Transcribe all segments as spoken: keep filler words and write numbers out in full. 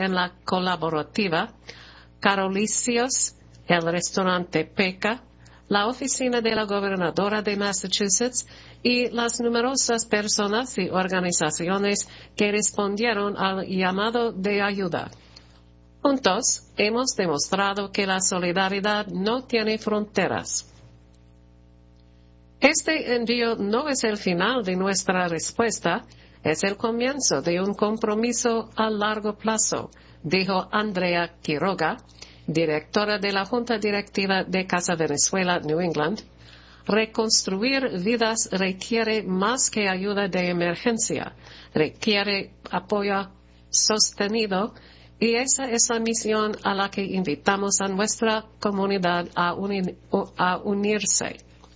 en la colaborativa, Carolicios, el restaurante Peca, la oficina de la gobernadora de Massachusetts y las numerosas personas y organizaciones que respondieron al llamado de ayuda. Juntos hemos demostrado que la solidaridad no tiene fronteras. Este envío no es el final de nuestra respuesta, es el comienzo de un compromiso a largo plazo, dijo Andrea Quiroga, directora de la Junta Directiva de Casa Venezuela New England. Reconstruir vidas requiere más que ayuda de emergencia, requiere apoyo sostenido, y esa es la misión a la que invitamos a nuestra comunidad a, unir, a unirse.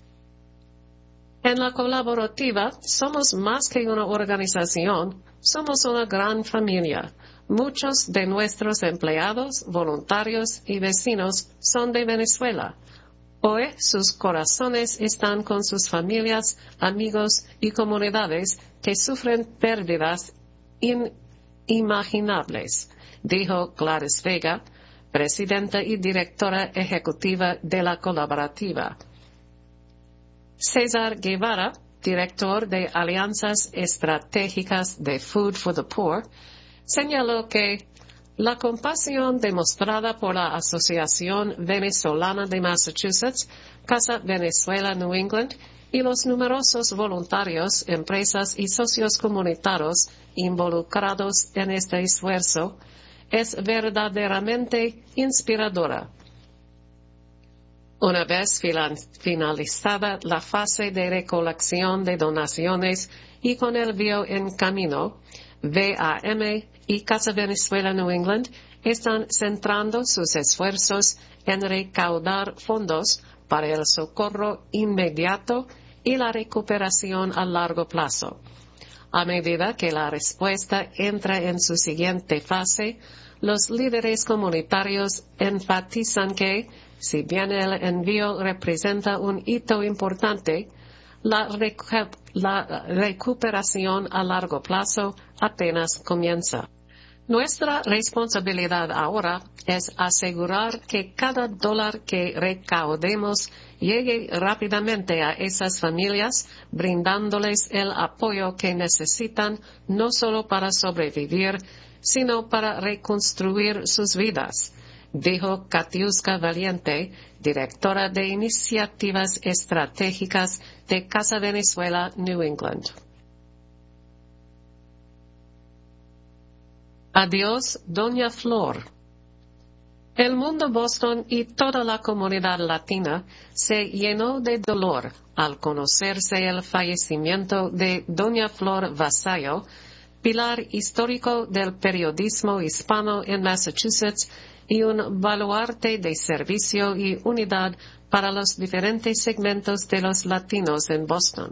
En la colaborativa somos más que una organización, somos una gran familia. Muchos de nuestros empleados, voluntarios y vecinos son de Venezuela. Hoy sus corazones están con sus familias, amigos y comunidades que sufren pérdidas inimaginables, dijo Gladys Vega, presidenta y directora ejecutiva de la colaborativa. César Guevara, director de Alianzas Estratégicas de Food for the Poor, señaló que la compasión demostrada por la Asociación Venezolana de Massachusetts, Casa Venezuela New England y los numerosos voluntarios, empresas y socios comunitarios involucrados en este esfuerzo es verdaderamente inspiradora. Una vez finalizada la fase de recolección de donaciones y con el envío en camino, V A M y Casa Venezuela New England están centrando sus esfuerzos en recaudar fondos para el socorro inmediato y la recuperación a largo plazo. A medida que la respuesta entra en su siguiente fase, los líderes comunitarios enfatizan que, si bien el envío representa un hito importante, la, recu- la recuperación a largo plazo apenas comienza. Nuestra responsabilidad ahora es asegurar que cada dólar que recaudemos llegue rápidamente a esas familias, brindándoles el apoyo que necesitan no solo para sobrevivir, sino para reconstruir sus vidas, dijo Katiuska Valiente, directora de Iniciativas Estratégicas de Casa Venezuela New England. Adiós, Doña Flor. El mundo Boston y toda la comunidad latina se llenó de dolor al conocerse el fallecimiento de Doña Flor Vasallo, pilar histórico del periodismo hispano en Massachusetts y un baluarte de servicio y unidad para los diferentes segmentos de los latinos en Boston.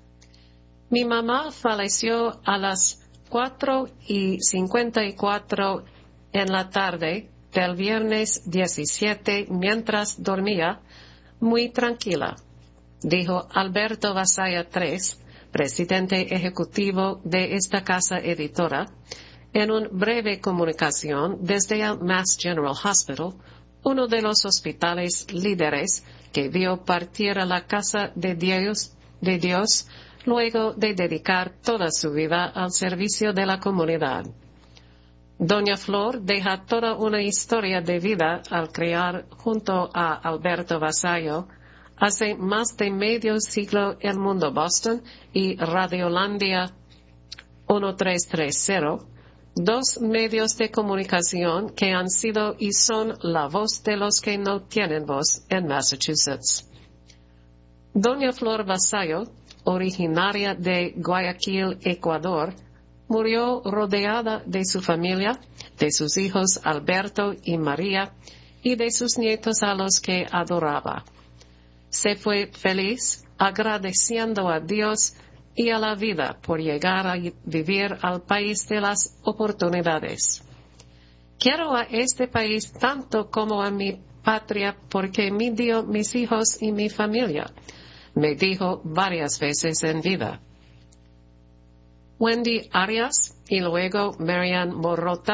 Mi mamá falleció a las cuatro y cincuenta y cuatro en la tarde del viernes diecisiete mientras dormía, muy tranquila, dijo Alberto Vasallo tercero, presidente ejecutivo de esta casa editora, en una breve comunicación desde el Mass General Hospital, uno de los hospitales líderes que vio partir a la casa de Dios, de Dios luego de dedicar toda su vida al servicio de la comunidad. Doña Flor deja toda una historia de vida al crear junto a Alberto Vasallo hace más de medio siglo El Mundo Boston y Radiolandia trece treinta, dos medios de comunicación que han sido y son la voz de los que no tienen voz en Massachusetts. Doña Flor Vasallo, originaria de Guayaquil, Ecuador, murió rodeada de su familia, de sus hijos Alberto y María y de sus nietos a los que adoraba. Se fue feliz, agradeciendo a Dios y a la vida por llegar a vivir al país de las oportunidades. Quiero a este país tanto como a mi patria porque me dio mis hijos y mi familia, me dijo varias veces en vida. Wendy Arias y luego Marian Morrota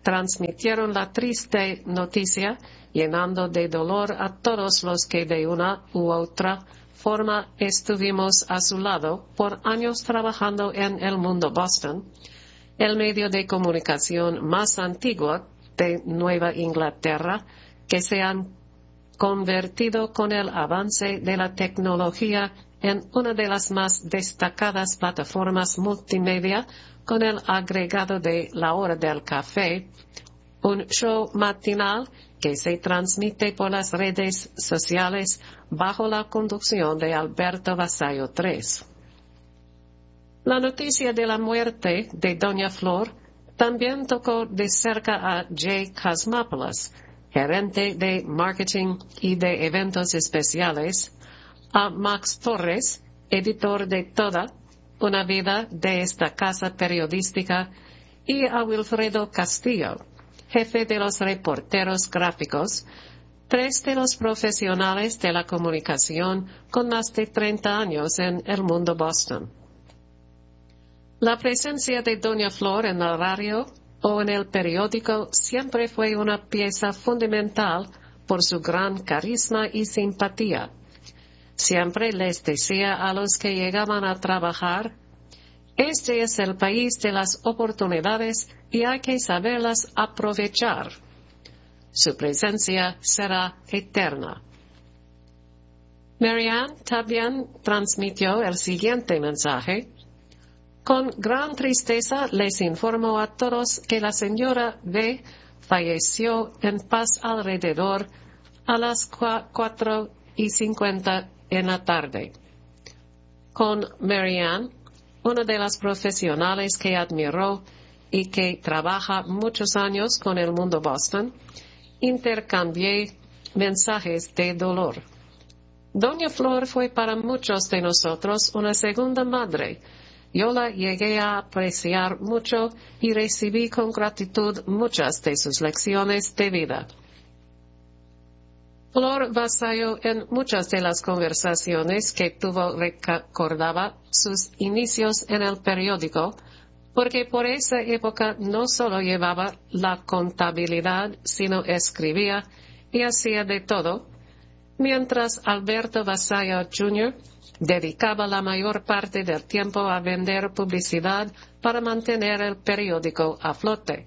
transmitieron la triste noticia, llenando de dolor a todos los que de una u otra forma estuvimos a su lado por años trabajando en El Mundo Boston, el medio de comunicación más antiguo de Nueva Inglaterra, que se han convertido con el avance de la tecnología en una de las más destacadas plataformas multimedia, con el agregado de La Hora del Café, un show matinal que se transmite por las redes sociales bajo la conducción de Alberto Vasallo tercero. La noticia de la muerte de Doña Flor también tocó de cerca a Jay Cosmopoulos, gerente de marketing y de eventos especiales, a Max Torres, editor de Toda una vida de esta casa periodística, y a Wilfredo Castillo, jefe de los reporteros gráficos, tres de los profesionales de la comunicación con más de treinta años en El Mundo Boston. La presencia de Doña Flor en la radio o en el periódico siempre fue una pieza fundamental por su gran carisma y simpatía. Siempre les decía a los que llegaban a trabajar: este es el país de las oportunidades y hay que saberlas aprovechar. Su presencia será eterna. Marianne también transmitió el siguiente mensaje: con gran tristeza les informo a todos que la señora B falleció en paz alrededor a las cuatro y cincuenta en la tarde. Con Marianne, una de las profesionales que admiró y que trabaja muchos años con El Mundo Boston, intercambié mensajes de dolor. Doña Flor fue para muchos de nosotros una segunda madre. Yo la llegué a apreciar mucho y recibí con gratitud muchas de sus lecciones de vida. Flor Vasallo en muchas de las conversaciones que tuvo recordaba sus inicios en el periódico, porque por esa época no solo llevaba la contabilidad, sino escribía y hacía de todo, mientras Alberto Vasallo junior dedicaba la mayor parte del tiempo a vender publicidad para mantener el periódico a flote.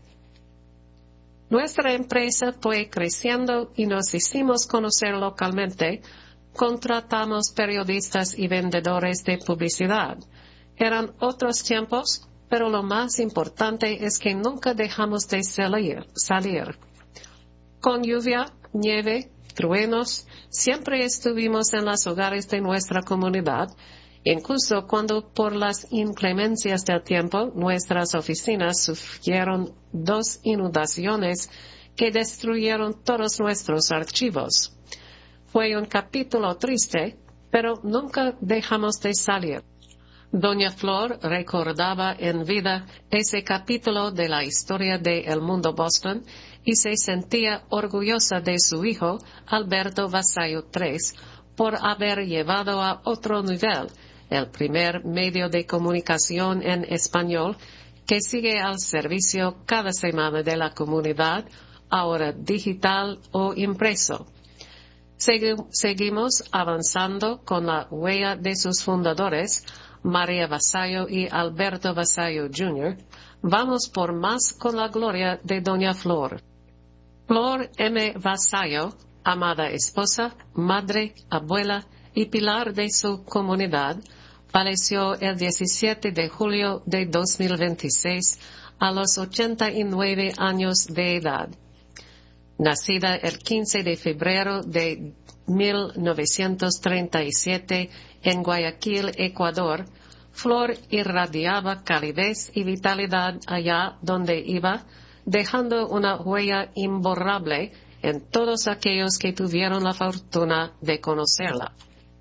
Nuestra empresa fue creciendo y nos hicimos conocer localmente. Contratamos periodistas y vendedores de publicidad. Eran otros tiempos, pero lo más importante es que nunca dejamos de salir. salir. Con lluvia, nieve, truenos, siempre estuvimos en los hogares de nuestra comunidad, incluso cuando por las inclemencias del tiempo nuestras oficinas sufrieron dos inundaciones que destruyeron todos nuestros archivos. Fue un capítulo triste, pero nunca dejamos de salir. Doña Flor recordaba en vida ese capítulo de la historia de El Mundo Boston y se sentía orgullosa de su hijo, Alberto Vasallo tercero, por haber llevado a otro nivel el primer medio de comunicación en español que sigue al servicio cada semana de la comunidad, ahora digital o impreso. Segui- seguimos avanzando con la huella de sus fundadores, María Vasallo y Alberto Vasallo junior Vamos por más con la gloria de Doña Flor. Flor M. Vasallo, amada esposa, madre, abuela y pilar de su comunidad, falleció el diecisiete de julio de dos mil veintiséis a los ochenta y nueve años de edad. Nacida el quince de febrero de mil novecientos treinta y siete en Guayaquil, Ecuador, Flor irradiaba calidez y vitalidad allá donde iba, dejando una huella imborrable en todos aquellos que tuvieron la fortuna de conocerla.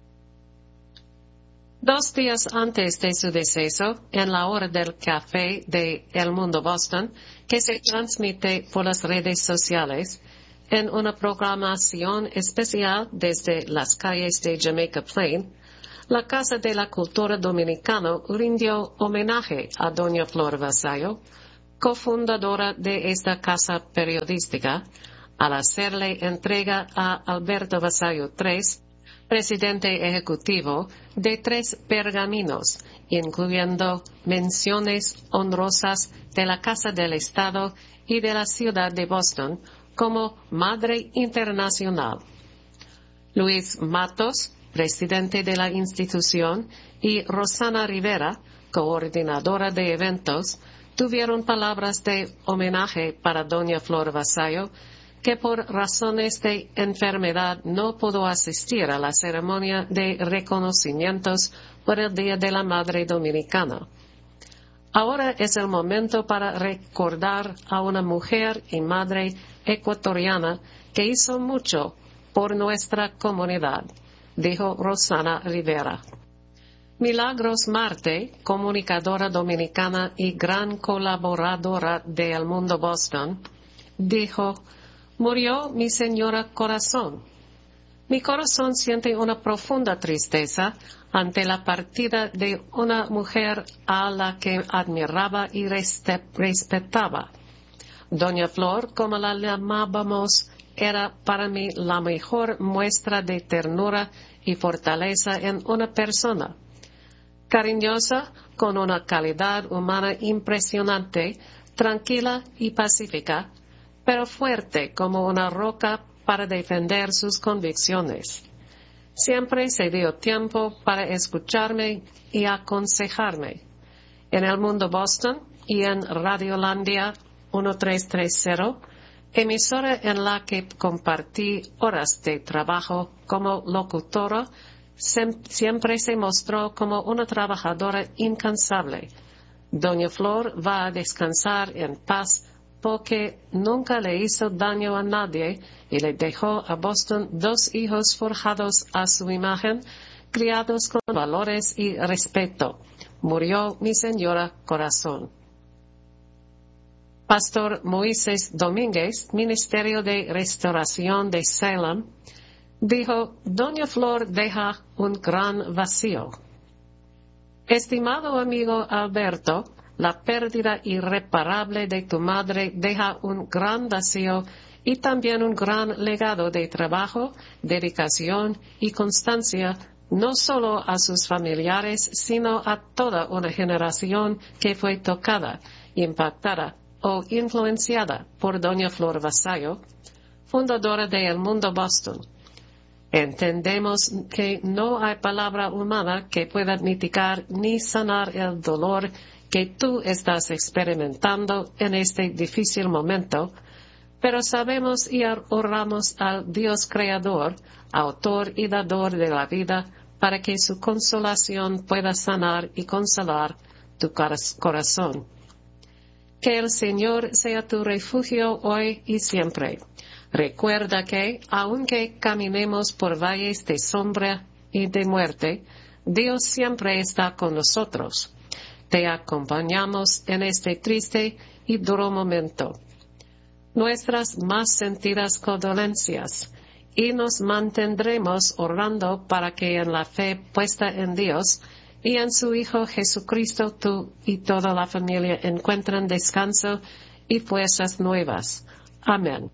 Dos días antes de su deceso, en la hora del café de El Mundo Boston, que se transmite por las redes sociales, en una programación especial desde las calles de Jamaica Plain, la Casa de la Cultura Dominicana rindió homenaje a Doña Flor Vasallo, cofundadora de esta casa periodística, al hacerle entrega a Alberto Vasallo tercero, presidente ejecutivo, de tres pergaminos, incluyendo menciones honrosas de la Casa del Estado y de la ciudad de Boston como Madre Internacional. Luis Matos, presidente de la institución, y Rosana Rivera, coordinadora de eventos, tuvieron palabras de homenaje para doña Flor Vasallo, que por razones de enfermedad no pudo asistir a la ceremonia de reconocimientos por el Día de la Madre Dominicana. Ahora es el momento para recordar a una mujer y madre ecuatoriana que hizo mucho por nuestra comunidad, dijo Rosana Rivera. Milagros Marte, comunicadora dominicana y gran colaboradora de El Mundo Boston, dijo: «Murió mi señora corazón. Mi corazón siente una profunda tristeza ante la partida de una mujer a la que admiraba y respetaba. Doña Flor, como la llamábamos, era para mí la mejor muestra de ternura y fortaleza en una persona. Cariñosa, con una calidad humana impresionante, tranquila y pacífica, pero fuerte como una roca para defender sus convicciones. Siempre se dio tiempo para escucharme y aconsejarme. En El Mundo Boston y en Radiolandia trece treinta, emisora en la que compartí horas de trabajo como locutora, siempre se mostró como una trabajadora incansable. Doña Flor va a descansar en paz porque nunca le hizo daño a nadie y le dejó a Boston dos hijos forjados a su imagen, criados con valores y respeto. Murió mi señora corazón». Pastor Moisés Domínguez, Ministerio de Restauración de Salem, dijo: «Doña Flor deja un gran vacío. Estimado amigo Alberto, la pérdida irreparable de tu madre deja un gran vacío y también un gran legado de trabajo, dedicación y constancia, no solo a sus familiares, sino a toda una generación que fue tocada, impactada o influenciada por doña Flor Vasallo, fundadora de El Mundo Boston. Entendemos que no hay palabra humana que pueda mitigar ni sanar el dolor que tú estás experimentando en este difícil momento, pero sabemos y oramos al Dios Creador, autor y dador de la vida, para que su consolación pueda sanar y consolar tu corazón. Que el Señor sea tu refugio hoy y siempre. Recuerda que, aunque caminemos por valles de sombra y de muerte, Dios siempre está con nosotros. Te acompañamos en este triste y duro momento. Nuestras más sentidas condolencias, y nos mantendremos orando para que en la fe puesta en Dios y en su Hijo Jesucristo tú y toda la familia encuentren descanso y fuerzas nuevas. Amén».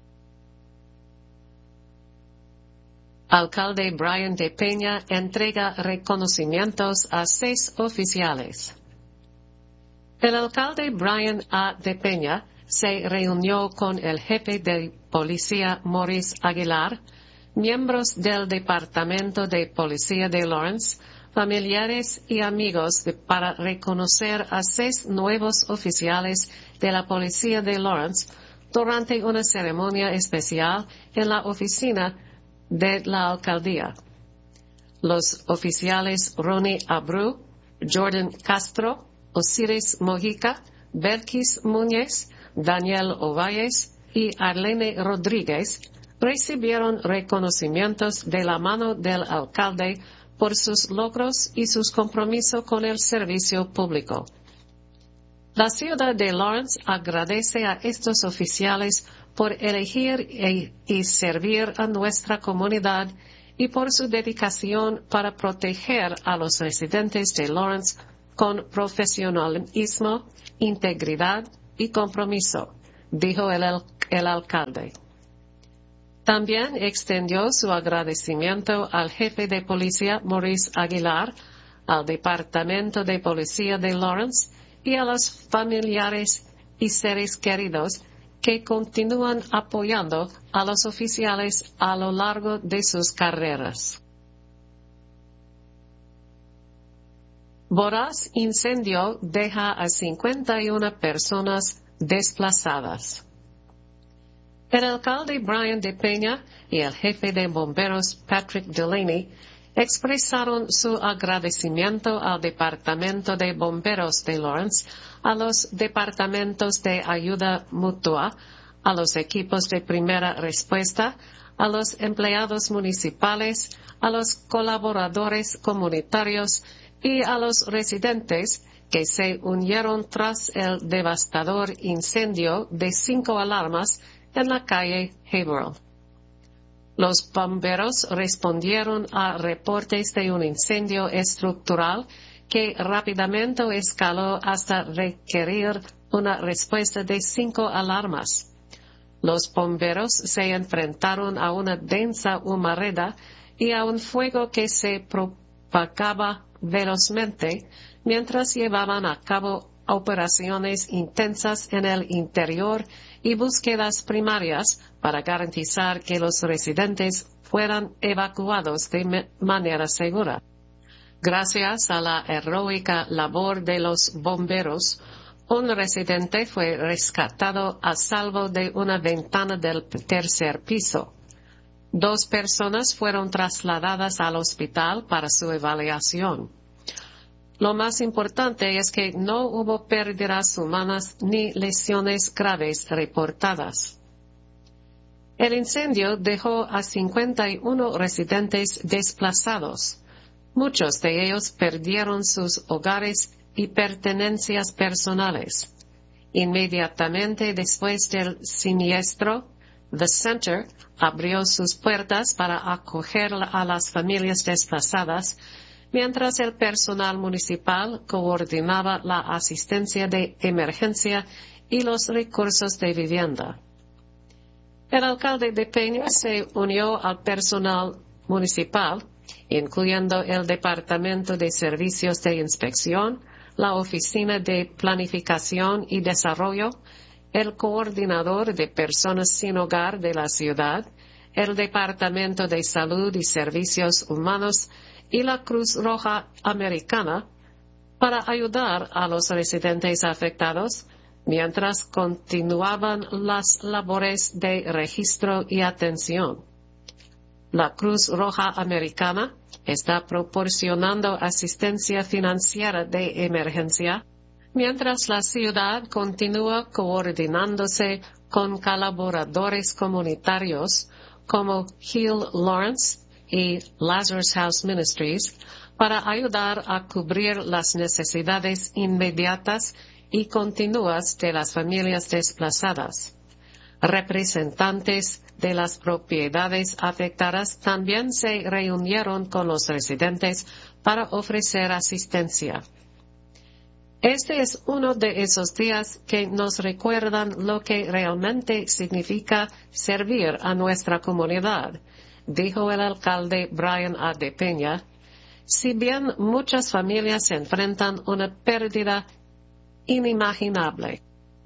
Alcalde Brian de Peña entrega reconocimientos a seis oficiales. El alcalde Brian A. de Peña se reunió con el jefe de policía Maurice Aguilar, miembros del Departamento de Policía de Lawrence, familiares y amigos de, para reconocer a seis nuevos oficiales de la Policía de Lawrence durante una ceremonia especial en la oficina de la alcaldía. Los oficiales Ronnie Abreu, Jordan Castro, Osiris Mojica, Belkis Muñez, Daniel Ovalles y Arlene Rodríguez recibieron reconocimientos de la mano del alcalde por sus logros y sus compromisos con el servicio público. La ciudad de Lawrence agradece a estos oficiales por elegir y, y servir a nuestra comunidad y por su dedicación para proteger a los residentes de Lawrence con profesionalismo, integridad, y compromiso, dijo el, el alcalde. También extendió su agradecimiento al jefe de policía Maurice Aguilar, al Departamento de Policía de Lawrence y a los familiares y seres queridos que continúan apoyando a los oficiales a lo largo de sus carreras. Voraz incendio deja a cincuenta y una personas desplazadas. El alcalde Brian de Peña y el jefe de bomberos Patrick Delaney expresaron su agradecimiento al Departamento de Bomberos de Lawrence, a los departamentos de ayuda mutua, a los equipos de primera respuesta, a los empleados municipales, a los colaboradores comunitarios y a los residentes que se unieron tras el devastador incendio de cinco alarmas en la calle Haverhill. Los bomberos respondieron a reportes de un incendio estructural que rápidamente escaló hasta requerir una respuesta de cinco alarmas. Los bomberos se enfrentaron a una densa humareda y a un fuego que se propagaba velozmente mientras llevaban a cabo operaciones intensas en el interior y búsquedas primarias para garantizar que los residentes fueran evacuados de manera segura. Gracias a la heroica labor de los bomberos, un residente fue rescatado a salvo de una ventana del tercer piso. Dos personas fueron trasladadas al hospital para su evaluación. Lo más importante es que no hubo pérdidas humanas ni lesiones graves reportadas. El incendio dejó a cincuenta y uno residentes desplazados. Muchos de ellos perdieron sus hogares y pertenencias personales. Inmediatamente después del siniestro, The Center abrió sus puertas para acoger a las familias desplazadas, mientras el personal municipal coordinaba la asistencia de emergencia y los recursos de vivienda. El alcalde de Peña se unió al personal municipal, incluyendo el Departamento de Servicios de Inspección, la Oficina de Planificación y Desarrollo, el Coordinador de Personas Sin Hogar de la ciudad, el Departamento de Salud y Servicios Humanos y la Cruz Roja Americana para ayudar a los residentes afectados mientras continuaban las labores de registro y atención. La Cruz Roja Americana está proporcionando asistencia financiera de emergencia, mientras la ciudad continúa coordinándose con colaboradores comunitarios como Heal Lawrence y Lazarus House Ministries para ayudar a cubrir las necesidades inmediatas y continuas de las familias desplazadas. Representantes de las propiedades afectadas también se reunieron con los residentes para ofrecer asistencia. Este es uno de esos días que nos recuerdan lo que realmente significa servir a nuestra comunidad, dijo el alcalde Brian A. de Peña. Si bien muchas familias enfrentan una pérdida inimaginable.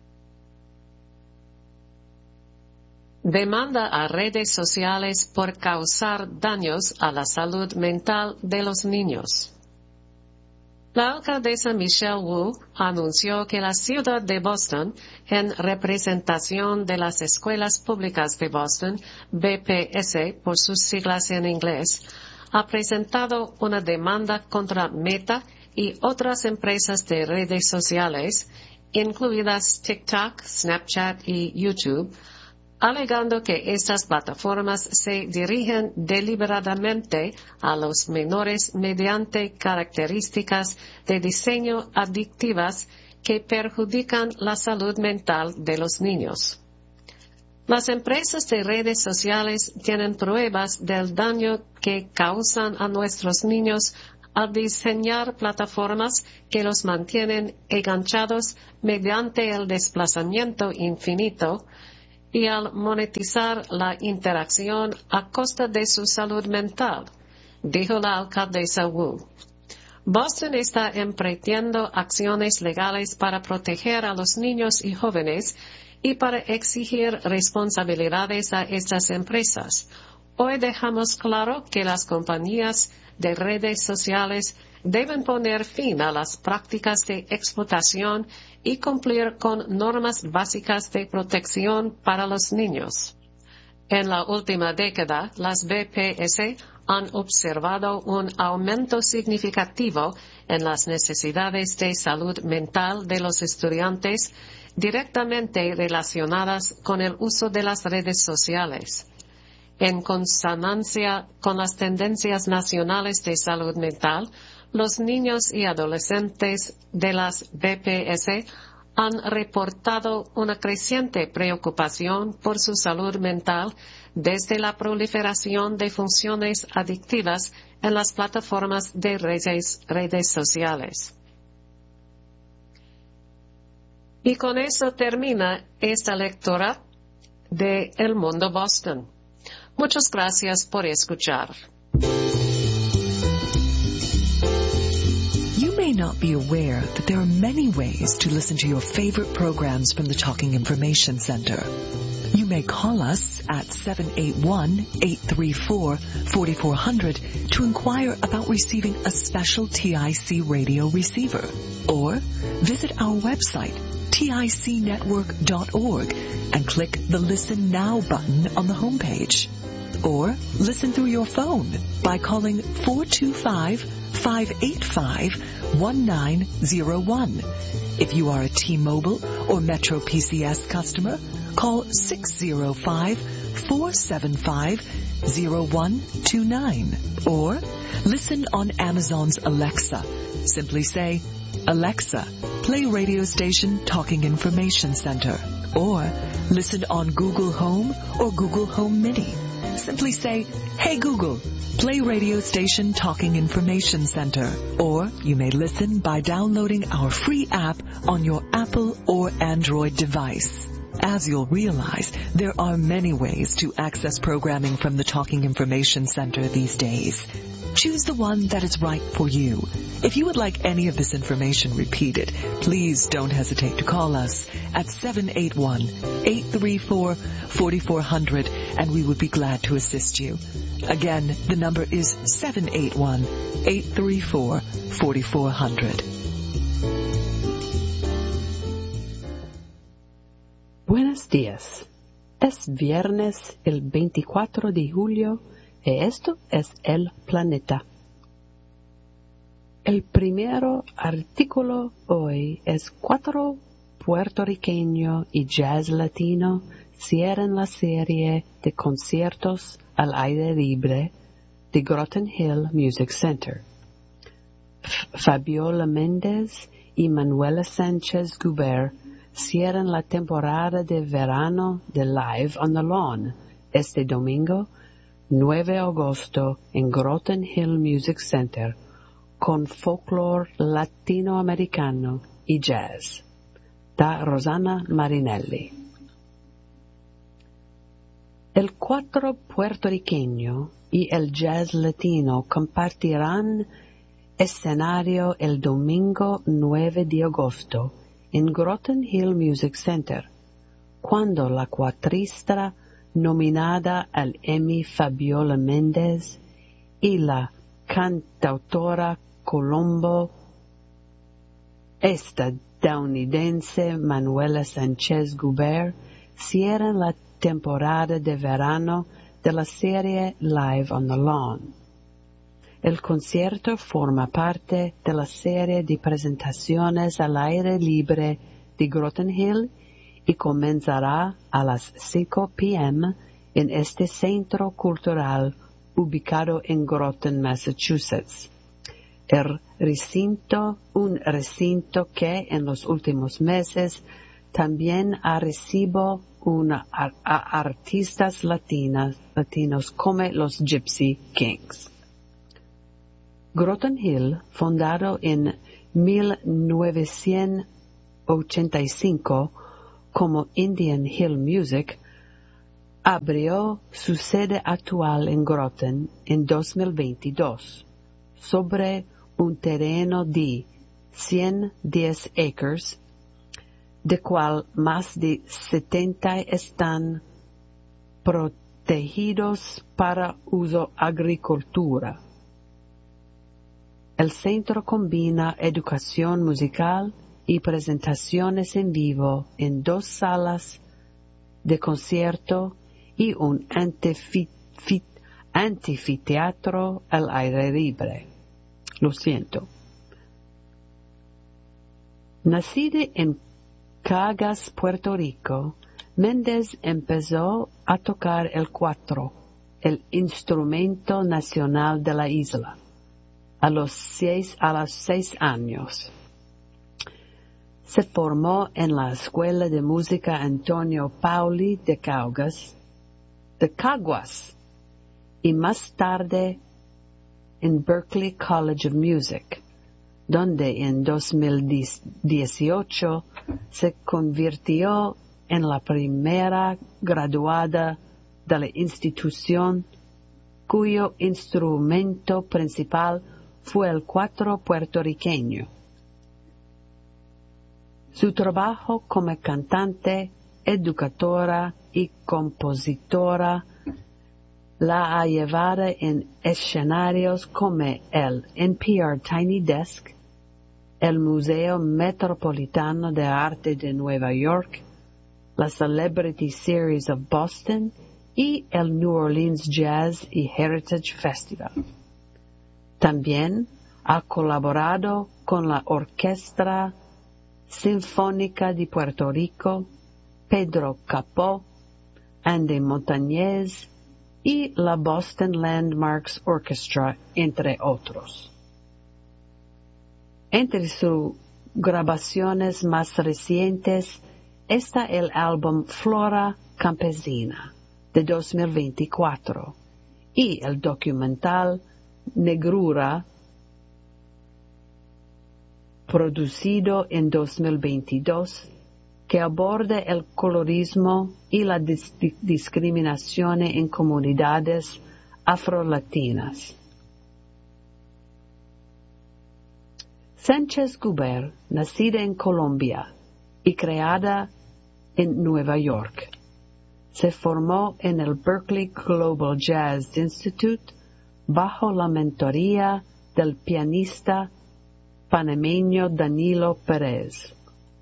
Demanda a redes sociales por causar daños a la salud mental de los niños. La alcaldesa Michelle Wu anunció que la ciudad de Boston, en representación de las Escuelas Públicas de Boston, B P S por sus siglas en inglés, ha presentado una demanda contra Meta y otras empresas de redes sociales, incluidas TikTok, Snapchat y YouTube, alegando que estas plataformas se dirigen deliberadamente a los menores mediante características de diseño adictivas que perjudican la salud mental de los niños. Las empresas de redes sociales tienen pruebas del daño que causan a nuestros niños al diseñar plataformas que los mantienen enganchados mediante el desplazamiento infinito y al monetizar la interacción a costa de su salud mental, dijo la alcaldesa Wu. Boston está emprendiendo acciones legales para proteger a los niños y jóvenes y para exigir responsabilidades a estas empresas. Hoy dejamos claro que las compañías de redes sociales deben poner fin a las prácticas de explotación y cumplir con normas básicas de protección para los niños. En la última década, las B P S han observado un aumento significativo en las necesidades de salud mental de los estudiantes directamente relacionadas con el uso de las redes sociales. En consonancia con las tendencias nacionales de salud mental, los niños y adolescentes de las B P S han reportado una creciente preocupación por su salud mental desde la proliferación de funciones adictivas en las plataformas de redes, redes sociales. Y con eso termina esta lectura de El Mundo Boston. Muchas gracias por escuchar. You may not be aware that there are many ways to listen to your favorite programs from the Talking Information Center. You may call us at seven eight one, eight three four, four four zero zero to inquire about receiving a special T I C radio receiver, or visit our website, tic network dot org, and click the Listen Now button on the homepage. Or listen through your phone by calling four two five, five eight five, one nine zero one. If you are a T-Mobile or Metro P C S customer, call six zero five, four seven five, zero one two nine. Or listen on Amazon's Alexa. Simply say, Alexa, play radio station Talking Information Center. Or listen on Google Home or Google Home Mini. Simply say, Hey Google, play radio station Talking Information Center. Or you may listen by downloading our free app on your Apple or Android device. As you'll realize, there are many ways to access programming from the Talking Information Center these days. Choose the one that is right for you. If you would like any of this information repeated, please don't hesitate to call us at seven eight one, eight three four, four four zero zero, and we would be glad to assist you. Again, the number is seven eight one, eight three four, four four zero zero. Buenos días. Es viernes el veinticuatro de julio y esto es El Planeta. El primer artículo hoy es cuatro puertorriqueños y jazz latino cierran la serie de conciertos al aire libre de Groton Hill Music Center. F- Fabiola Méndez y Manuela Sánchez Guber cierran la temporada de verano de Live on the Lawn este domingo nueve de agosto en Groton Hill Music Center con folclore latinoamericano y jazz. Da Rosana Marinelli. El cuatro puertorriqueño y el jazz latino compartirán escenario el domingo nueve de agosto en Groton Hill Music Center, cuando la cuatrista nominada al Emmy Fabiola Méndez y la cantautora colombo estadounidense Manuela Sánchez Guber cierran la temporada de verano de la serie Live on the Lawn. El concierto forma parte de la serie de presentaciones al aire libre de Groton Hill y comenzará a las cinco p m en este centro cultural ubicado en Groton, Massachusetts. El recinto, un recinto que en los últimos meses también ha recibido una, a, a artistas latinas, latinos como los Gypsy Kings. Groton Hill, fundado en mil novecientos ochenta y cinco como Indian Hill Music, abrió su sede actual en Groton en dos mil veintidós, sobre un terreno de ciento diez acres, de cual más de setenta están protegidos para uso agricultura. El centro combina educación musical y presentaciones en vivo en dos salas de concierto y un anfiteatro al aire libre. Lo siento. Nacida en Caguas, Puerto Rico, Méndez empezó a tocar el cuatro, el instrumento nacional de la isla, a los seis, a los seis años. Se formó en la Escuela de Música Antonio Pauli de Caguas, de Caguas, y más tarde en Berklee College of Music, donde en dos mil dieciocho se convirtió en la primera graduada de la institución, cuyo instrumento principal fue el cuatro puertorriqueño. Su trabajo como cantante, educadora y compositora la ha llevado en escenarios como el N P R Tiny Desk, el Museo Metropolitano de Arte de Nueva York, la Celebrity Series of Boston y el New Orleans Jazz y Heritage Festival. También ha colaborado con la Orquesta Sinfónica de Puerto Rico, Pedro Capó, Andy Montañez y la Boston Landmarks Orchestra, entre otros. Entre sus grabaciones más recientes está el álbum Flora Campesina, de dos mil veinticuatro, y el documental Negrura, producido en dos mil veintidós, que aborda el colorismo y la dis discriminación en comunidades afrolatinas. Sánchez Guber, nacida en Colombia y creada en Nueva York, se formó en el Berklee Global Jazz Institute bajo la mentoría del pianista panameño Danilo Pérez.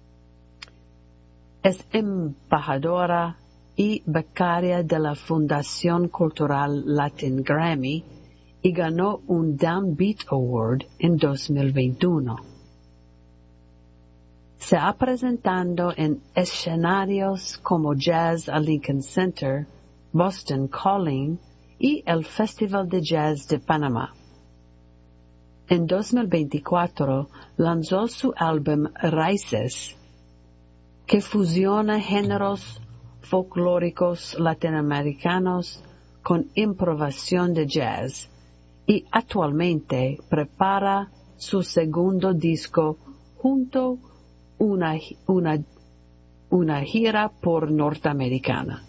Es embajadora y becaria de la Fundación Cultural Latin Grammy y ganó un Downbeat Award en dos mil veintiuno. Se ha presentado en escenarios como Jazz a Lincoln Center, Boston Calling y el Festival de Jazz de Panamá. En dos mil veinticuatro lanzó su álbum Raíces, que fusiona géneros folclóricos latinoamericanos con improvisación de jazz, y actualmente prepara su segundo disco junto una, una, una gira por Norteamericana.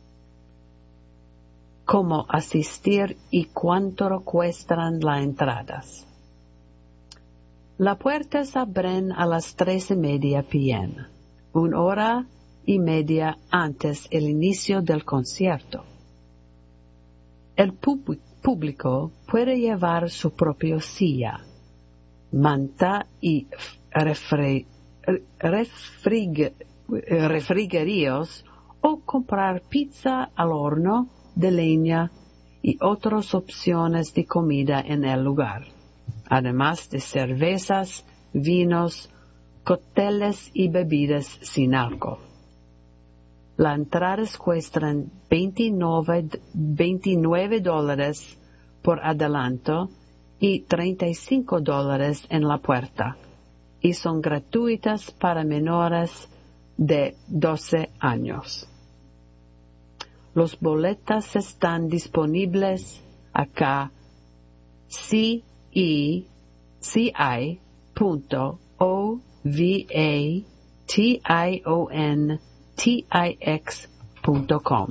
Cómo asistir y cuánto cuestan las entradas. Las puertas abren a las tres y media p m, una hora y media antes del inicio del concierto. El público puede llevar su propia silla, manta y refri refrig refrigerios o comprar pizza al horno de leña y otras opciones de comida en el lugar, además de cervezas, vinos, cócteles y bebidas sin alcohol. Las entradas cuestan veintinueve dólares por adelanto y treinta y cinco dólares en la puerta, y son gratuitas para menores de doce años. Los boletos están disponibles acá, sí, i c i punto o v a t i o n t i x punto com.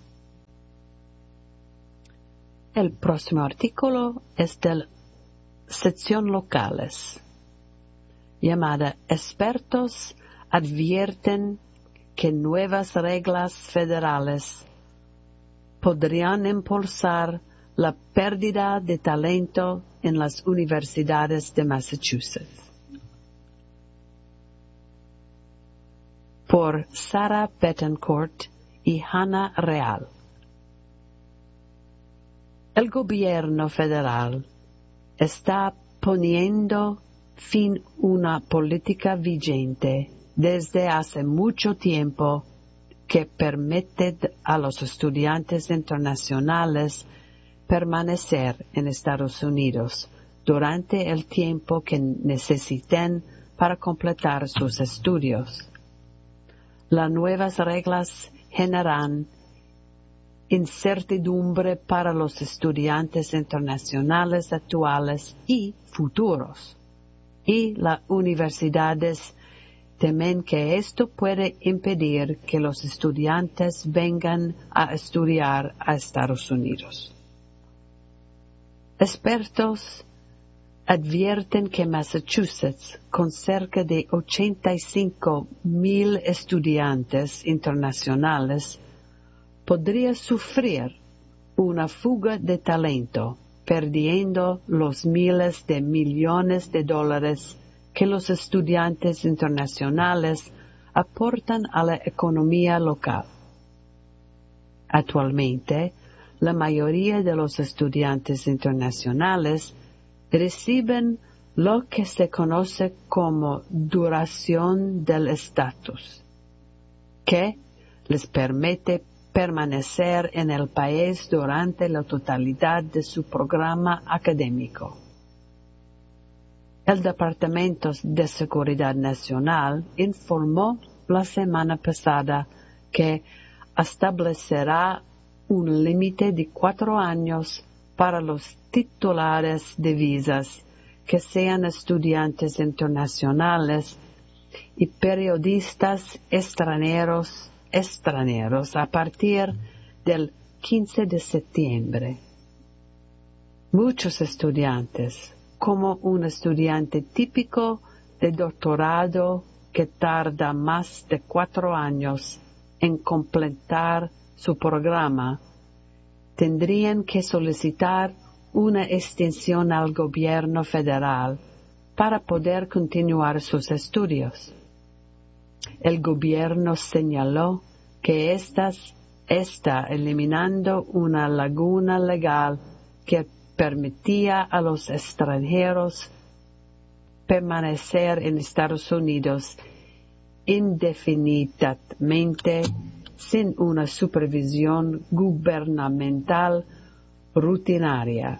El próximo artículo es de la sección locales, llamada Expertos advierten que nuevas reglas federales podrían impulsar la pérdida de talento en las universidades de Massachusetts. Por Sarah Betancourt y Hannah Real. El gobierno federal está poniendo fin a una política vigente desde hace mucho tiempo que permite a los estudiantes internacionales permanecer en Estados Unidos durante el tiempo que necesiten para completar sus estudios. Las nuevas reglas generan incertidumbre para los estudiantes internacionales actuales y futuros, y las universidades temen que esto puede impedir que los estudiantes vengan a estudiar a Estados Unidos. Expertos advierten que Massachusetts, con cerca de ochenta y cinco mil estudiantes internacionales, podría sufrir una fuga de talento, perdiendo los miles de millones de dólares que los estudiantes internacionales aportan a la economía local. Actualmente, la mayoría de los estudiantes internacionales reciben lo que se conoce como duración del estatus, que les permite permanecer en el país durante la totalidad de su programa académico. El Departamento de Seguridad Nacional informó la semana pasada que establecerá un límite de cuatro años para los titulares de visas que sean estudiantes internacionales y periodistas extranjeros extranjeros a partir del quince de septiembre. Muchos estudiantes, como un estudiante típico de doctorado que tarda más de cuatro años en completar su programa, tendrían que solicitar una extensión al gobierno federal para poder continuar sus estudios. El gobierno señaló que estas está eliminando una laguna legal que permitía a los extranjeros permanecer en Estados Unidos indefinidamente sin una supervisión gubernamental rutinaria.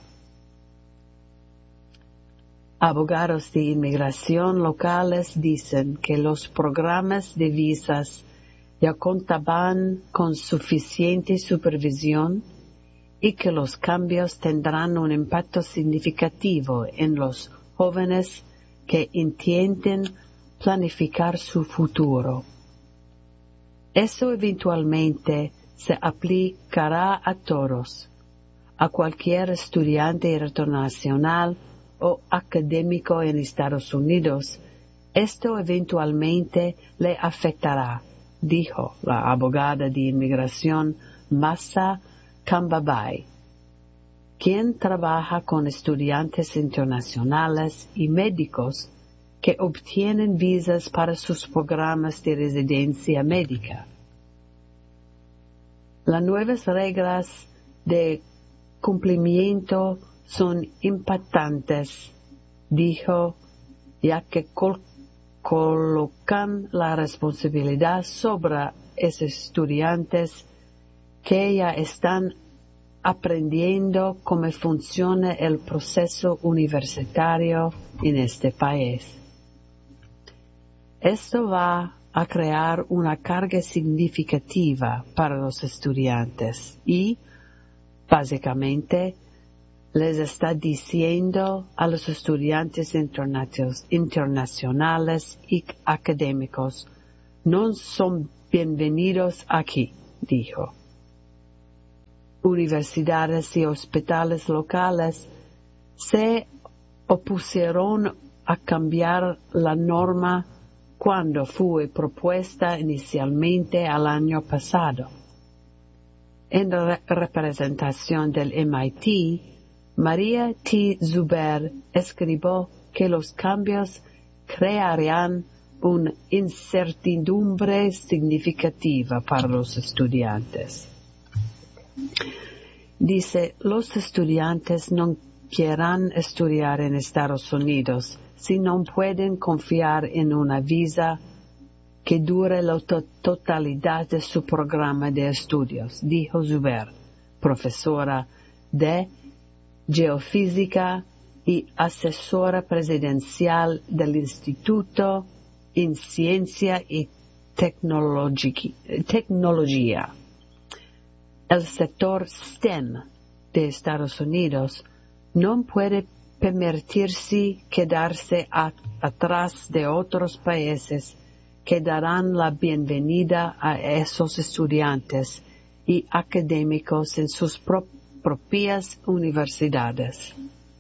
Abogados de inmigración locales dicen que los programas de visas ya contaban con suficiente supervisión y que los cambios tendrán un impacto significativo en los jóvenes que intenten planificar su futuro. Eso eventualmente se aplicará a todos, a cualquier estudiante internacional o académico en Estados Unidos. Esto eventualmente le afectará, dijo la abogada de inmigración Masha Kambabay, quien trabaja con estudiantes internacionales y médicos que obtienen visas para sus programas de residencia médica. Las nuevas reglas de cumplimiento son impactantes, dijo, ya que col- colocan la responsabilidad sobre esos estudiantes que ya están aprendiendo cómo funciona el proceso universitario en este país. Esto va a crear una carga significativa para los estudiantes y, básicamente, les está diciendo a los estudiantes internacionales y académicos, no son bienvenidos aquí, dijo. Universidades y hospitales locales se opusieron a cambiar la norma cuando fue propuesta inicialmente el año pasado. En la representación del M I T, María T. Zuber escribió que los cambios crearían una incertidumbre significativa para los estudiantes. Dice, los estudiantes no quieran estudiar en Estados Unidos si no pueden confiar en una visa que dure la to- totalidad de su programa de estudios, dijo Zuber, profesora de geofísica y asesora presidencial del Instituto en Ciencia y Tecnologi- Tecnología. El sector S T E M de Estados Unidos no puede permitirse quedarse a- atrás de otros países que darán la bienvenida a esos estudiantes y académicos en sus pro- propias universidades.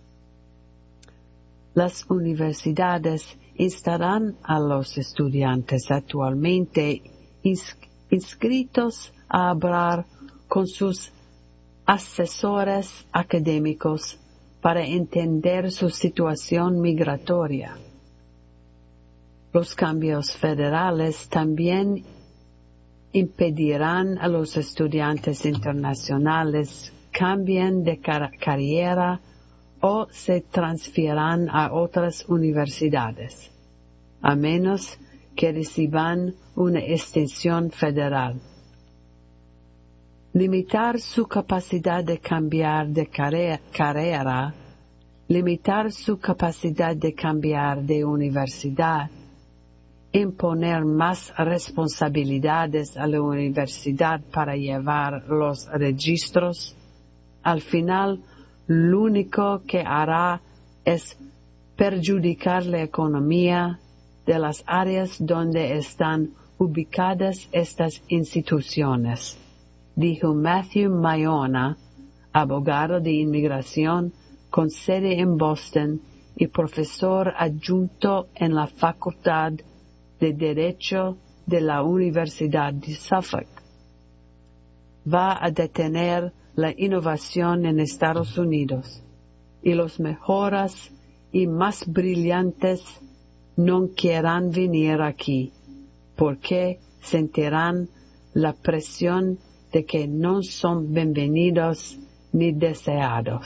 Las universidades instarán a los estudiantes actualmente ins- inscritos a hablar con sus asesores académicos para entender su situación migratoria. Los cambios federales también impedirán a los estudiantes internacionales cambien de car- carrera o se transfieran a otras universidades, a menos que reciban una extensión federal. Limitar su capacidad de cambiar de carre- carrera, limitar su capacidad de cambiar de universidad, imponer más responsabilidades a la universidad para llevar los registros, al final lo único que hará es perjudicar la economía de las áreas donde están ubicadas estas instituciones, dijo Matthew Mayona, abogado de inmigración con sede en Boston y profesor adjunto en la Facultad de Derecho de la Universidad de Suffolk. Va a detener la innovación en Estados Unidos y los mejores y más brillantes no querrán venir aquí porque sentirán la presión de que no son bienvenidos ni deseados.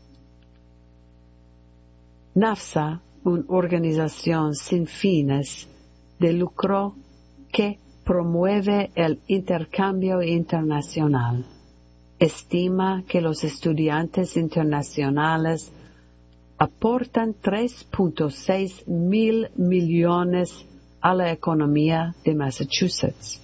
NAFSA, una organización sin fines de lucro que promueve el intercambio internacional, estima que los estudiantes internacionales aportan tres punto seis mil millones a la economía de Massachusetts.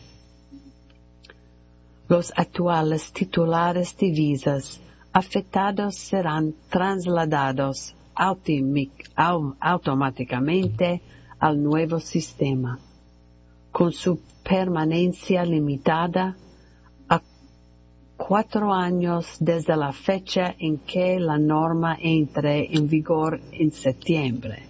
Los actuales titulares de visas afectados serán trasladados automáticamente al nuevo sistema, con su permanencia limitada a cuatro años desde la fecha en que la norma entre en vigor en septiembre.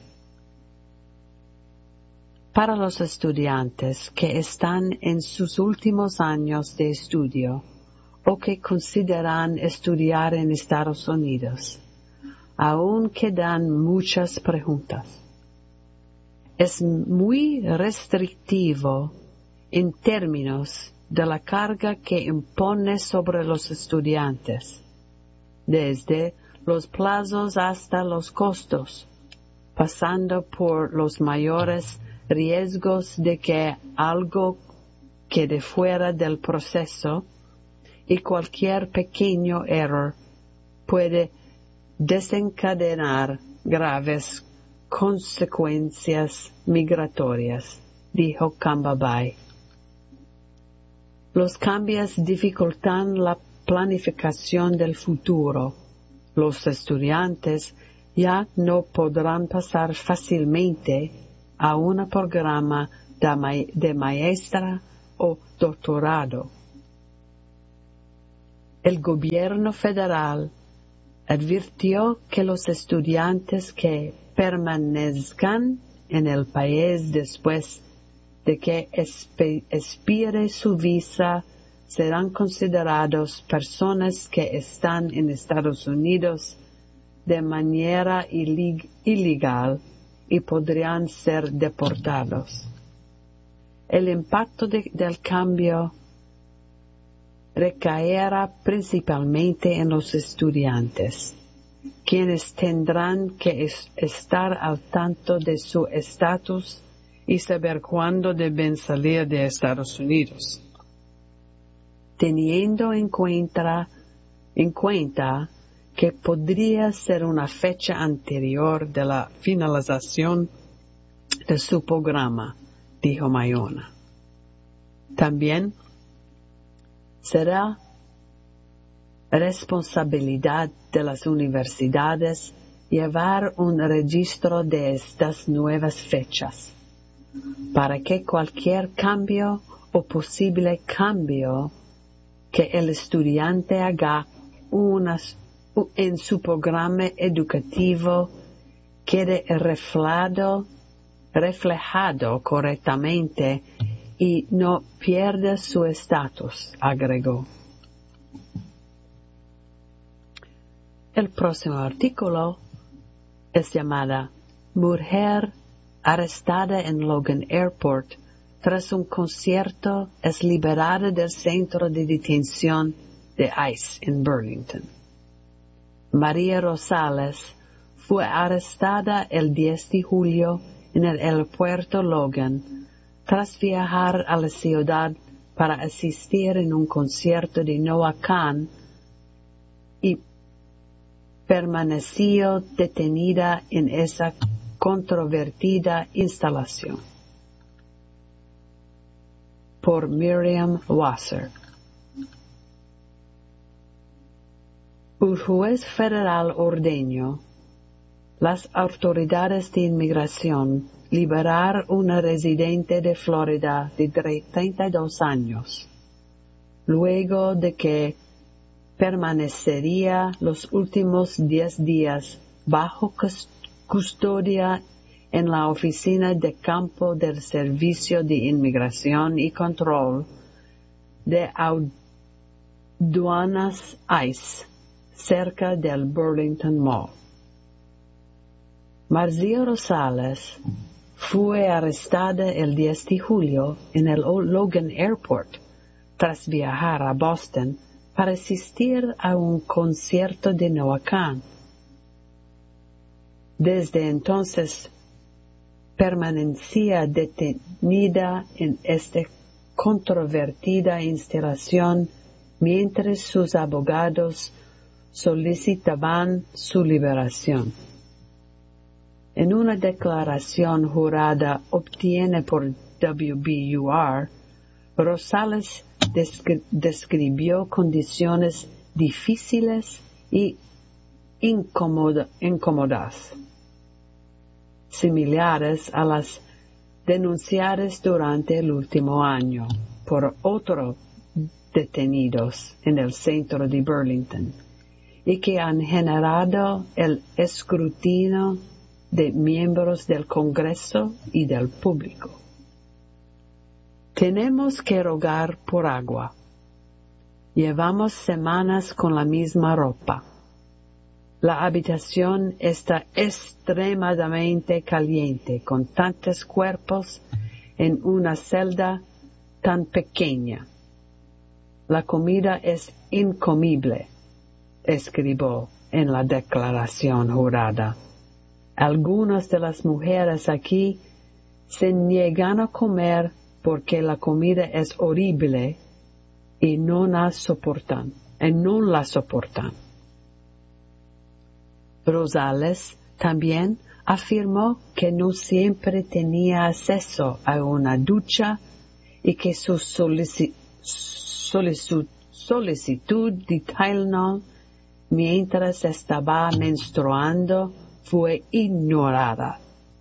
Para los estudiantes que están en sus últimos años de estudio o que consideran estudiar en Estados Unidos, aún quedan muchas preguntas. Es muy restrictivo en términos de la carga que impone sobre los estudiantes, desde los plazos hasta los costos, pasando por los mayores riesgos de que algo quede fuera del proceso y cualquier pequeño error puede desencadenar graves consecuencias migratorias, dijo Cambabay. Los cambios dificultan la planificación del futuro Los estudiantes ya no podrán pasar fácilmente a un programa de, ma de maestra o doctorado. El gobierno federal advirtió que los estudiantes que permanezcan en el país después de que expire su visa serán considerados personas que están en Estados Unidos de manera ilegal y podrían ser deportados. El impacto de, del cambio recaerá principalmente en los estudiantes, quienes tendrán que es, estar al tanto de su estatus y saber cuándo deben salir de Estados Unidos. Teniendo en cuenta, en cuenta que podría ser una fecha anterior de la finalización de su programa, dijo Mayona. También será responsabilidad de las universidades llevar un registro de estas nuevas fechas, para que cualquier cambio o posible cambio que el estudiante haga unas, en su programa educativo quede reflejado, reflejado correctamente y no pierda su estatus, agregó. El próximo artículo es llamada Mujer arrestada en Logan Airport tras un concierto es liberada del centro de detención de ICE en Burlington. María Rosales fue arrestada el diez de julio en el aeropuerto Logan tras viajar a la ciudad para asistir en un concierto de Noah Kahan y permaneció detenida en esa controvertida instalación. Por Miriam Wasser. Un juez federal ordenó las autoridades de inmigración liberar una residente de Florida de treinta y dos años, luego de que permanecería los últimos diez días bajo custodia en la oficina de campo del Servicio de Inmigración y Control de Aduanas ICE, cerca del Burlington Mall. María Rosales fue arrestada el diez de julio en el Logan Airport tras viajar a Boston para asistir a un concierto de Noah Kahan. Desde entonces, permanecía detenida en esta controvertida instalación mientras sus abogados solicitaban su liberación. En una declaración jurada obtenida por W B U R, Rosales descri- describió condiciones difíciles y incómoda- incómodas, similares a las denunciadas durante el último año por otros detenidos en el centro de Burlington y que han generado el escrutinio de miembros del Congreso y del público. Tenemos que rogar por agua. Llevamos semanas con la misma ropa. La habitación está extremadamente caliente con tantos cuerpos en una celda tan pequeña. La comida es incomible, escribió en la declaración jurada. Algunas de las mujeres aquí se niegan a comer porque la comida es horrible y no la soportan, y no la soportan. Rosales también afirmó que no siempre tenía acceso a una ducha y que su solici- solicitud, solicitud de Tylenol mientras estaba menstruando fue ignorada.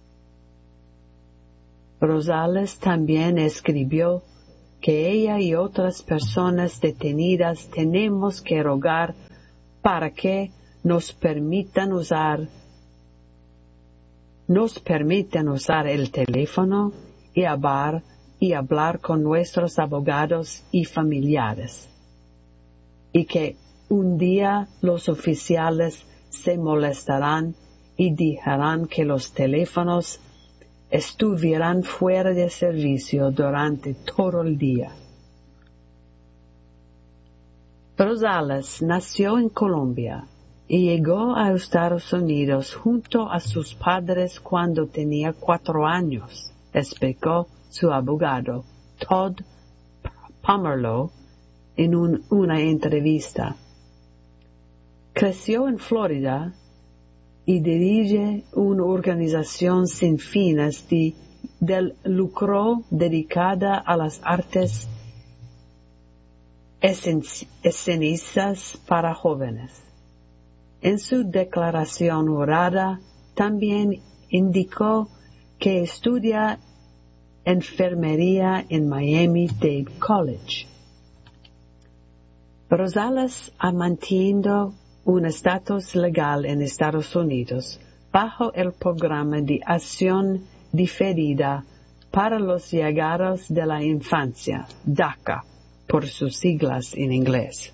Rosales también escribió que ella y otras personas detenidas tenemos que rogar para que nos permitan usar, nos permitan usar el teléfono y hablar, y hablar con nuestros abogados y familiares, y que un día los oficiales se molestarán y dirán que los teléfonos estuvieran fuera de servicio durante todo el día. Rosales nació en Colombia y llegó a Estados Unidos junto a sus padres cuando tenía cuatro años, explicó su abogado, Todd Pomerleau, en un, una entrevista. Creció en Florida y dirige una organización sin fines de, del lucro dedicada a las artes escénicas para jóvenes. En su declaración jurada también indicó que estudia enfermería en Miami-Dade College. Rosales ha mantenido un estatus legal en Estados Unidos bajo el programa de acción diferida para los llegados de la infancia, DACA, por sus siglas en inglés.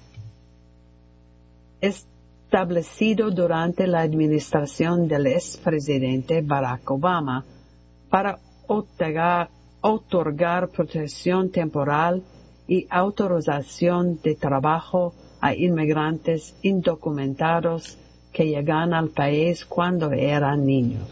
Establecido durante la administración del expresidente Barack Obama para otorgar, otorgar protección temporal y autorización de trabajo a inmigrantes indocumentados que llegan al país cuando eran niños.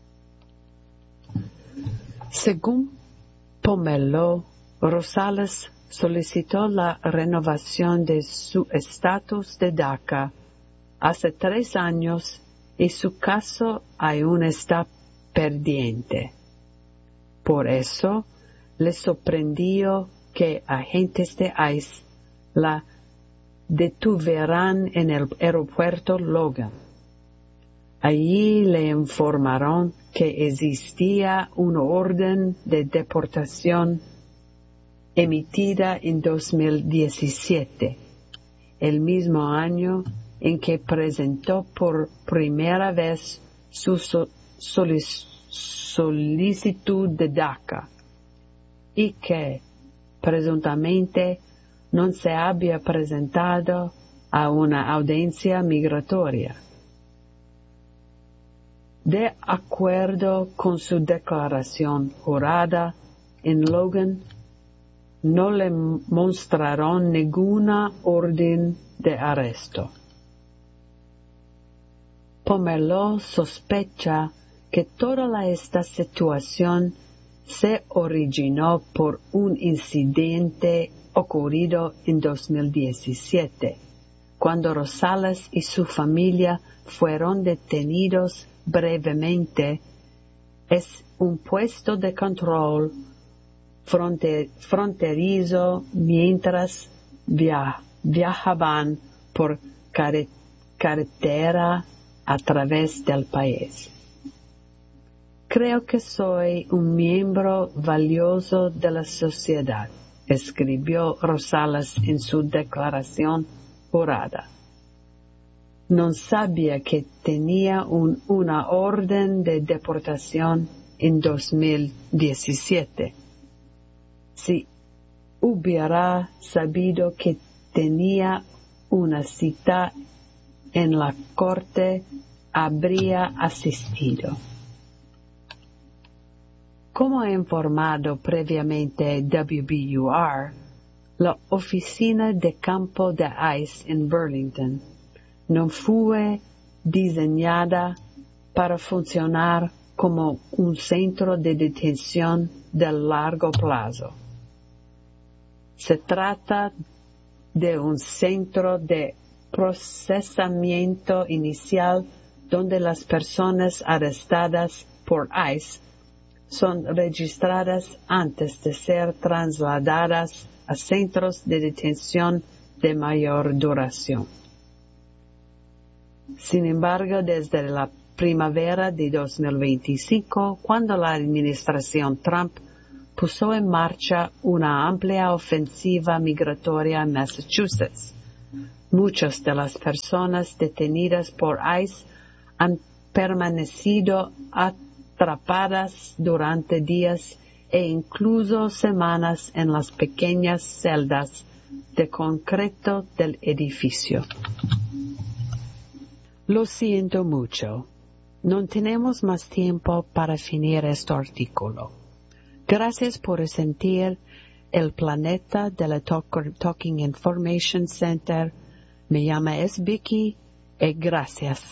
Según Pomerleau, Rosales solicitó la renovación de su estatus de DACA hace tres años y su caso aún está pendiente. Por eso, le sorprendió que agentes de ICE la detuvieran en el aeropuerto Logan. Allí le informaron que existía una orden de deportación emitida en dos mil diecisiete, el mismo año en que presentó por primera vez su so- solic- solicitud de DACA, y que presuntamente no se había presentado a una audiencia migratoria. De acuerdo con su declaración jurada en Logan, no le mostraron ninguna orden de arresto. Pomerleau sospecha que toda esta situación se originó por un incidente ocurrido en dos mil diecisiete, cuando Rosales y su familia fueron detenidos brevemente en un puesto de control fronter, fronterizo mientras via, viajaban por care, carretera a través del país. Creo que soy un miembro valioso de la sociedad, escribió Rosales en su declaración jurada. No sabía que tenía un, una orden de deportación en dos mil diecisiete. Si hubiera sabido que tenía una cita en la corte, habría asistido. Como ha informado previamente W B U R, la oficina de campo de ICE en Burlington no fue diseñada para funcionar como un centro de detención de largo plazo. Se trata de un centro de procesamiento inicial donde las personas arrestadas por ICE son registradas antes de ser trasladadas a centros de detención de mayor duración. Sin embargo, desde la primavera de dos mil veinticinco, cuando la administración Trump puso en marcha una amplia ofensiva migratoria en Massachusetts, muchas de las personas detenidas por ICE han permanecido atrapadas durante días e incluso semanas en las pequeñas celdas de concreto del edificio. Lo siento mucho. No tenemos más tiempo para finir este artículo. Gracias por sentir el planeta de la Talking Information Center. Me llama es Vicky y gracias.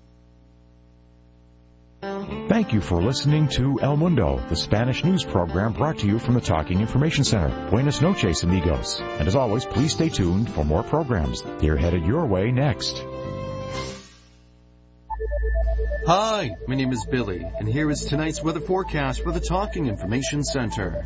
Thank you for listening to El Mundo, the Spanish news program brought to you from the Talking Information Center. Buenas noches, amigos. And as always, please stay tuned for more programs. They're headed your way next. Hi, my name is Billy, and here is tonight's weather forecast for the Talking Information Center.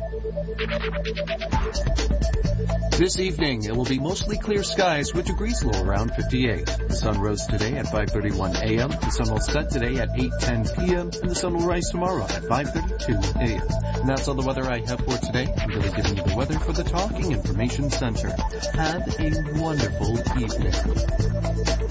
This evening, it will be mostly clear skies with degrees low around fifty-eight. The sun rose today at five thirty-one a m. The sun will set today at eight ten p m. And the sun will rise tomorrow at five thirty-two a m. And that's all the weather I have for today. I'm Billy giving you the weather for the Talking Information Center. Have a wonderful evening.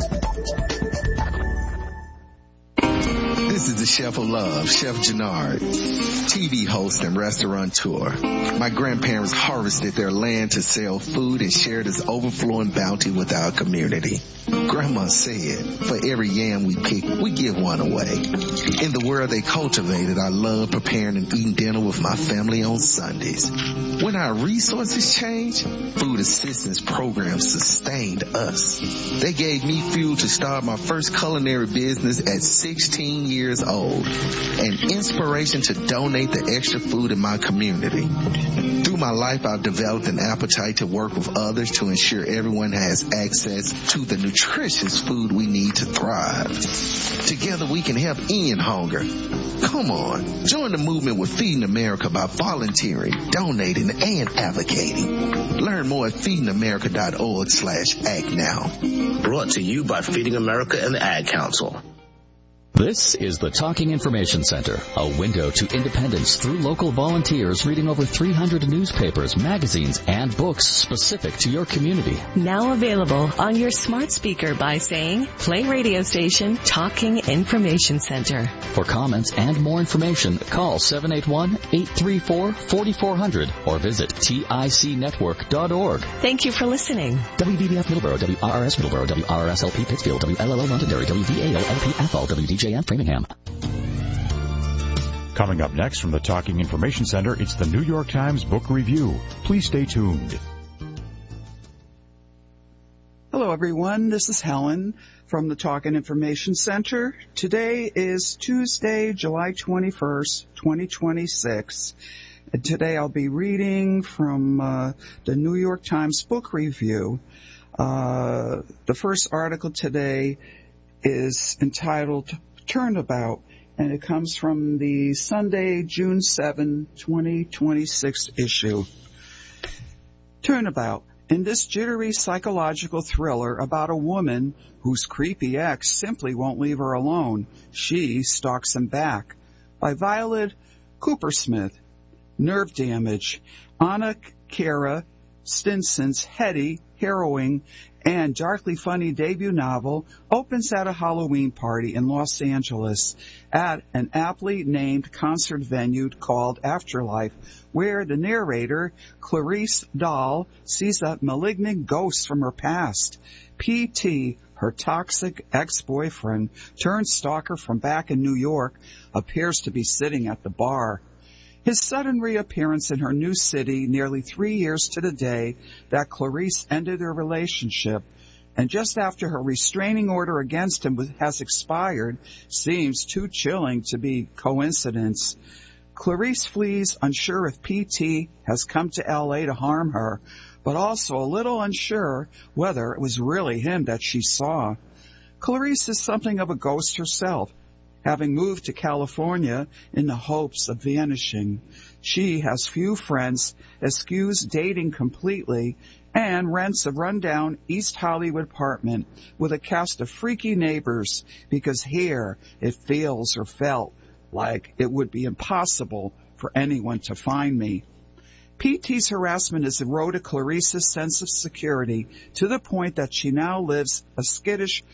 This is the Chef of Love, Chef Jannard, T V host and restaurateur. My grandparents harvested their land to sell food and share this overflowing bounty with our community. Grandma said, for every yam we pick, we give one away. In the world they cultivated, I love preparing and eating dinner with my family on Sundays. When our resources changed, food assistance programs sustained us. They gave me fuel to start my first culinary business at sixteen years old, and inspiration to donate the extra food in my community. Through my life, I've developed an appetite to work with others to ensure everyone has access to the nutritious food we need to thrive. Together we can help end hunger. Come on, join the movement with Feeding America by volunteering, donating, and advocating. Learn more at feeding america dot org slash act now. Brought to you by Feeding America and the Ad Council. This is the Talking Information Center, a window to independence through local volunteers reading over three hundred newspapers, magazines, and books specific to your community. Now available on your smart speaker by saying, play radio station Talking Information Center. For comments and more information, call seven eight one, eight three four, four four zero zero or visit tic network dot org. Thank you for listening. W B B F Middleborough, W R R S Middleborough, W R R S L P Pittsfield, W L L O Londonderry, W V A O L P Athol, W D J and Framingham. Coming up next from the Talking Information Center, it's the New York Times Book Review. Please stay tuned. Hello, everyone. This is Helen from the Talking Information Center. Today is Tuesday, July twenty-first, twenty twenty-six. And today I'll be reading from uh, the New York Times Book Review. Uh, the first article today is entitled Turnabout, and it comes from the Sunday, June seventh, twenty twenty-six issue. Turnabout. In this jittery psychological thriller about a woman whose creepy ex simply won't leave her alone, she stalks him back. By Violet Coopersmith. Nerve damage. Anna Kara Stinson's heady, harrowing, and darkly funny debut novel opens at a Halloween party in Los Angeles at an aptly named concert venue called Afterlife, where the narrator, Clarice Dahl, sees a malignant ghost from her past. P T, her toxic ex-boyfriend, turned stalker from back in New York, appears to be sitting at the bar. His sudden reappearance in her new city nearly three years to the day that Clarice ended their relationship, and just after her restraining order against him has expired, seems too chilling to be coincidence. Clarice flees, unsure if P T has come to L A to harm her, but also a little unsure whether it was really him that she saw. Clarice is something of a ghost herself, having moved to California in the hopes of vanishing. She has few friends, eschews dating completely, and rents a rundown East Hollywood apartment with a cast of freaky neighbors because here it feels or felt like it would be impossible for anyone to find me. P T's harassment has eroded Clarice's sense of security to the point that she now lives a skittish